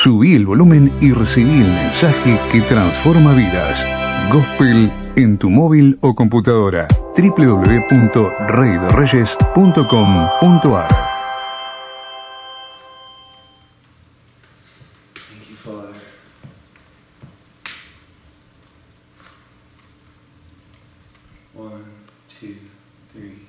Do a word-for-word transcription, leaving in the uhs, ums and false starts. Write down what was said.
Subí el volumen y recibí el mensaje que transforma vidas. Gospel en tu móvil o computadora. doble u doble u doble u punto rey de reyes punto com punto a r. One, two, three.